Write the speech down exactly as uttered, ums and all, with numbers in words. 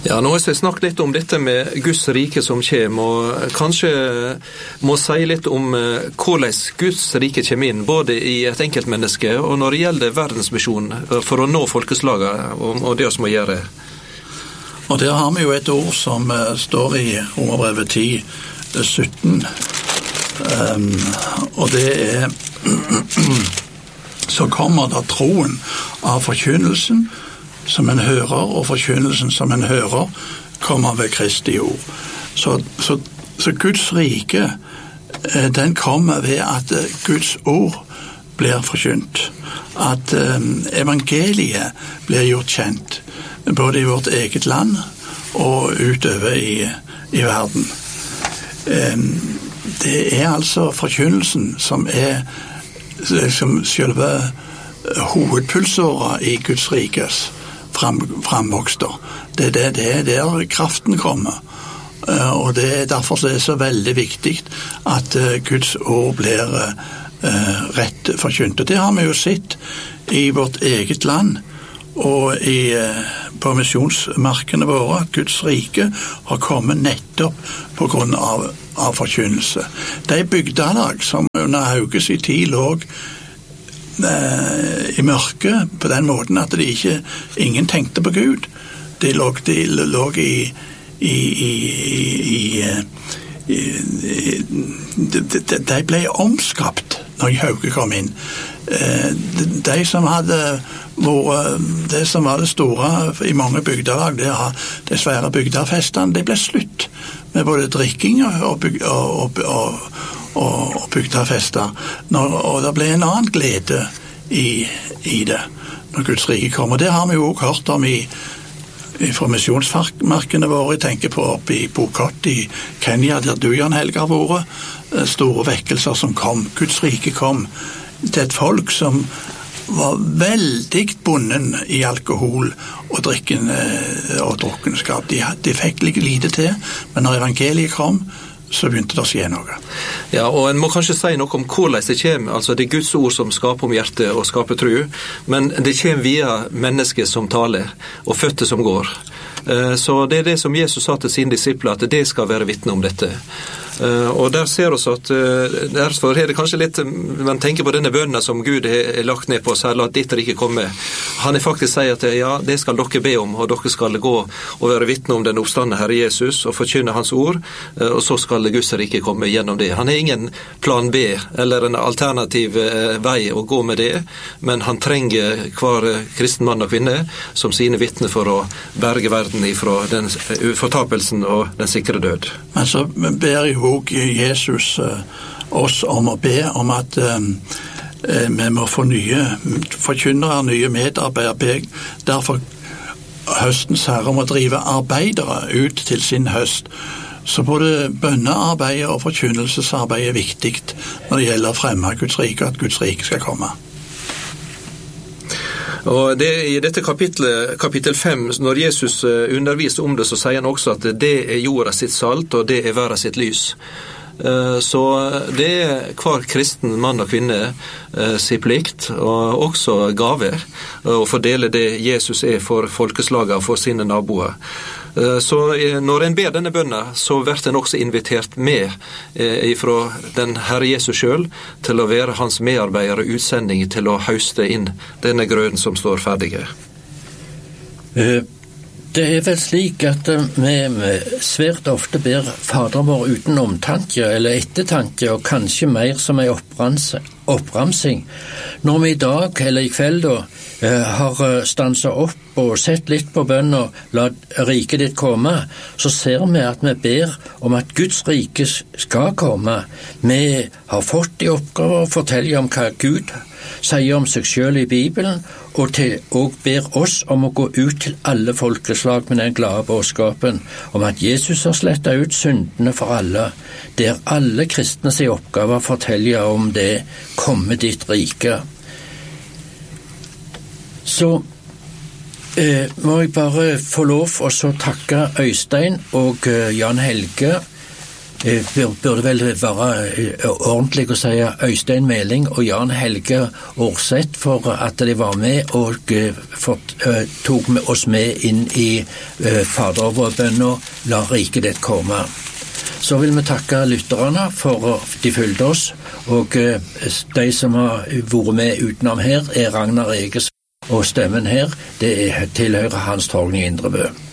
Ja, nå skal jeg snakke litt om dette med Guds rike som kommer, og kanskje må si litt om hvordan Guds rike kommer inn, både i et enkeltmenneske og når det gjelder verdensmisjon for å nå folkeslaget, og det vi må gjøre. Og der har vi jo et ord som står i Romerbrevet ti sytten, um, og det er så kommer da troen av forkynnelsen som en hører, og forkynnelsen som en hører kommer ved Kristi ord. Så, så, så Guds rike, den kommer ved at Guds ord blir forkynt. At um, evangeliet blir gjort kjent, både i vårt eget land og utover i, i verden. Um, det er altså forkynnelsen som er som selve hovedpulsåret i Guds rikes fram, framvokster. Det er det, det er der kraften kommer. Uh, og det er derfor det er så veldig viktig at uh, Guds ord blir uh, rett forkynt. Og det har vi jo sett i vårt eget land og i, uh, på misjonsmarkene våre, at Guds rike har kommet nettopp på grunn av, av forkynnelse. De bygdelag som under Hauges i tid lå i mørket på den måten at de ikke, ingen tenkte på Gud. De lå, de lå i, i, i, i, i, i de, de, de ble omskapt når Hauge kom inn. De, de som hadde vært, det som var det store i mange bygdelag, det har de svære bygdefestene, det ble slutt med både drikking og, byg, og, og, og og, og bygdefester, når, og det ble en annen glede i, i det når Guds rike kommer. Det har vi jo også hørt om i, i formisjonsmarkene våre. Jeg tenker på oppe i Bokott i Kenya, der du, Jan Helge, har vært, store vekkelser som kom. Guds rike kom til et folk som var veldig bunden i alkohol og drikken og drukkenskap. De, de fikk litt lite til, men når evangeliet kom, så begynte det å skje noe. Ja, og en må kanskje si noe om hvordan det kommer. Altså, det er Guds ord som skaper om hjertet og skaper tro, men det kommer via mennesker som taler, og føtter som går. Så det er det som Jesus sa til sine disipler, at det skal være vitne om dette. Og der ser vi at derfor er det kanskje litt, man tenker på denne bønnen som Gud har lagt ned på, særlig at ditt rike kommer. Han er faktisk sier at ja, det skal dere be om, og dere skal gå og være vitne om den oppstandende Herre Jesus og forkynne hans ord, og så skal Guds rike komme gjennom det. Han har ingen plan B eller en alternativ vei å gå med det, men han trenger hver kristen mann og kvinne som sine vitne for å berge verden ifra den fortapelsen og den sikre død. Men så ber jo Jesus uh, oss om å be om at um, uh, vi må få nye forkynnere, nye medarbeidere. Derfor høstens herre om å drive arbeidere ut til sin høst. Så både bønnearbeid og forkynnelsesarbeid er viktig når det gjelder å fremme Guds rike, at Guds rike skal komme. Og det, i dette kapitlet, kapittel fem, når Jesus underviser om det, så sier han også at det er jorda sitt salt, og det er verden sitt lys. Så det er hver kristen mann og kvinne sin plikt, og også gaver, å fordele det Jesus er for folkeslaget og for sine naboer. Så når en ber denne bønnen, så blir en også invitert med fra den Herre Jesus selv til å være hans medarbeider og utsending til å høste inn denne grøden som står ferdige. Det er vel slik at vi svært ofte ber Fader vår uten omtanke eller ettertanke, og kanskje mer som en oppramsing. Når vi i dag eller i kveld da, har stanset opp og sett litt på bønnen og la riket ditt komme, så ser vi at vi ber om at Guds rike skal komme. Vi har fått i oppgave å fortelle om hva Gud sier om seg selv i Bibelen, og, til, og ber oss om å gå ut til alle folkeslag med den glade budskapen om at Jesus har slettet ut syndene for alle. Det er alle kristne sin oppgave å fortelle om det komme ditt rike. Så eh, må jeg bare få lov å så takke Øystein og eh, Jan Helge burde vel være ordentlig å si Øystein Meling og Jan Helge Årseth for at de var med og fått, tok oss med inn i faderoverbønnen og la riket ditt komme. Så vil vi takke lytterne for de fulgte oss, og de som har vært med utenom her er Ragnar Eges, og stemmen her det tilhører Hans Torgny Indrebø.